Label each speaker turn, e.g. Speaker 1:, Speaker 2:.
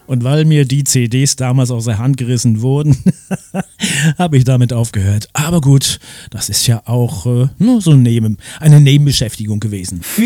Speaker 1: Und weil mir die CDs damals aus der Hand gerissen wurden, habe ich damit aufgehört. Aber gut, das ist ja auch nur so eine Nebenbeschäftigung gewesen.